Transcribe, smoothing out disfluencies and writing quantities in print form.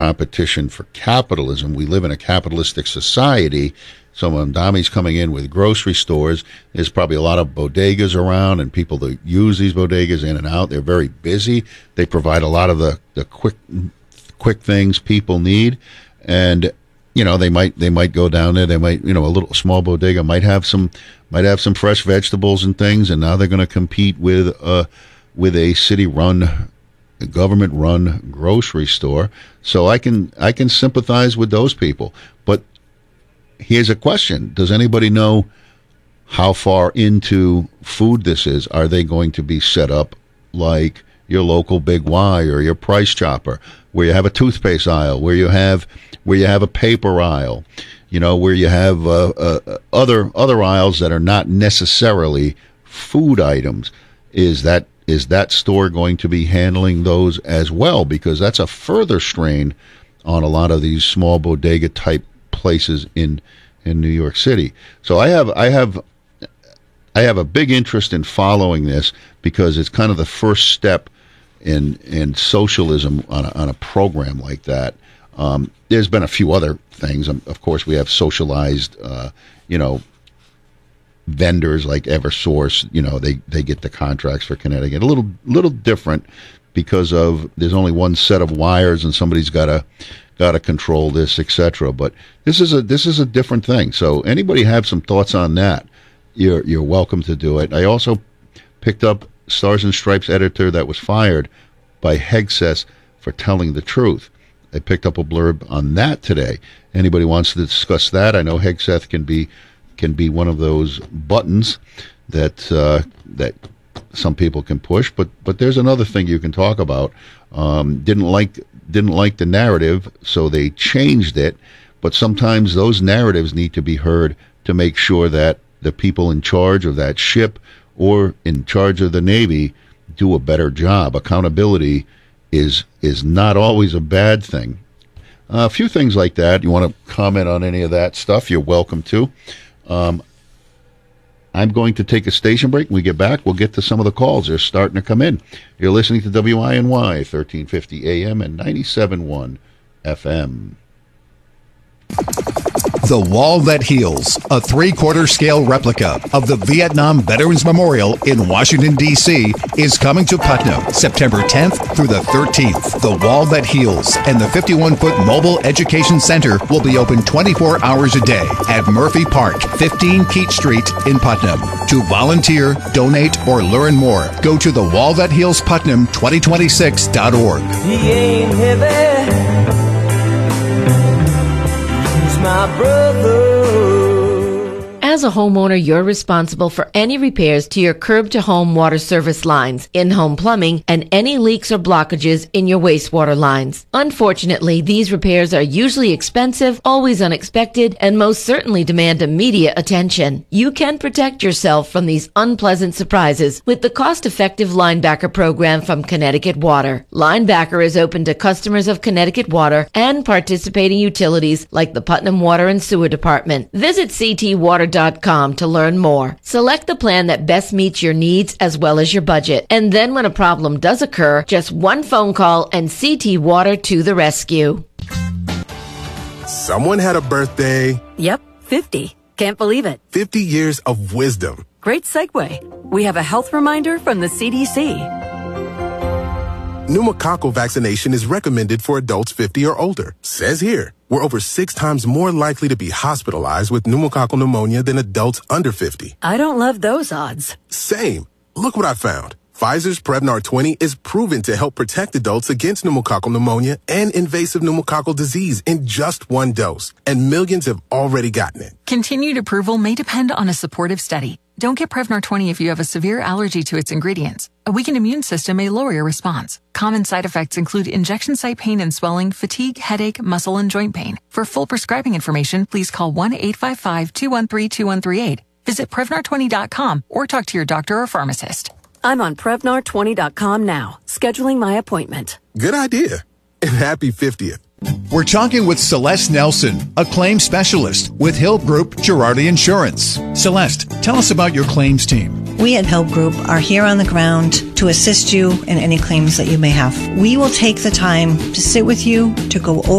competition for capitalism. We live in a capitalistic society. So when Dami's coming in with grocery stores, there's probably a lot of bodegas around and people that use these bodegas in and out. They're very busy. They provide a lot of the quick things people need. And, you know, they might go down there. They might, you know, a little small bodega might have some fresh vegetables and things. And now they're going to compete with a city-run, government-run grocery store. So I can sympathize with those people. But here's a question. Does anybody know how far into food this is? Are they going to be set up like your local Big Y or your Price Chopper, where you have a toothpaste aisle, where you have a paper aisle, you know, where you have other aisles that are not necessarily food items? Is that store going to be handling those as well? Because that's a further strain on a lot of these small bodega type places in New York City. So I have a big interest in following this because it's kind of the first step in socialism on a program like that. There's been a few other things. Of course, we have socialized, vendors like Eversource. You know, they get the contracts for Connecticut. A little different because of there's only one set of wires and somebody's got to control this, etc. But this is a different thing. So anybody have some thoughts on that? You're welcome to do it. I also picked up Stars and Stripes editor that was fired by Hegseth for telling the truth. I picked up a blurb on that today. Anybody wants to discuss that? I know Hegseth can be one of those buttons that some people can push, but there's another thing you can talk about. Didn't like the narrative, so they changed it. But sometimes those narratives need to be heard to make sure that the people in charge of that ship or in charge of the Navy do a better job. Accountability is not always a bad thing. A few things like that. You want to comment on any of that stuff, you're welcome to. I'm going to take a station break. When we get back, we'll get to some of the calls. They're starting to come in. You're listening to WINY 1350 AM and 97.1 FM. The Wall That Heals, a 3/4 scale replica of the Vietnam Veterans Memorial in Washington, D.C., is coming to Putnam September 10th through the 13th. The Wall That Heals and the 51-foot Mobile Education Center will be open 24 hours a day at Murphy Park, 15 Keach Street in Putnam. To volunteer, donate, or learn more, go to thewallthathealsputnam2026.org. He ain't heavy. My brother. As a homeowner, you're responsible for any repairs to your curb-to-home water service lines, in-home plumbing, and any leaks or blockages in your wastewater lines. Unfortunately, these repairs are usually expensive, always unexpected, and most certainly demand immediate attention. You can protect yourself from these unpleasant surprises with the cost-effective Linebacker program from Connecticut Water. Linebacker is open to customers of Connecticut Water and participating utilities like the Putnam Water and Sewer Department. Visit ctwater.com to learn more. Select the plan that best meets your needs as well as your budget. And then when a problem does occur, just one phone call and CT Water to the rescue. Someone had a birthday. Yep, 50. Can't believe it. 50 years of wisdom. Great segue. We have a health reminder from the CDC. Pneumococcal vaccination is recommended for adults 50 or older. Says here, we're over 6 times more likely to be hospitalized with pneumococcal pneumonia than adults under 50. I don't love those odds. Same. Look what I found. Pfizer's Prevnar 20 is proven to help protect adults against pneumococcal pneumonia and invasive pneumococcal disease in just one dose. And millions have already gotten it. Continued approval may depend on a supportive study. Don't get Prevnar 20 if you have a severe allergy to its ingredients. A weakened immune system may lower your response. Common side effects include injection site pain and swelling, fatigue, headache, muscle, and joint pain. For full prescribing information, please call 1-855-213-2138. Visit Prevnar20.com or talk to your doctor or pharmacist. I'm on Prevnar20.com now, scheduling my appointment. Good idea. And happy 50th. We're talking with Celeste Nelson, a claims specialist with Hill Group Girardi Insurance. Celeste, tell us about your claims team. We at Help Group are here on the ground to assist you in any claims that you may have. We will take the time to sit with you, to go over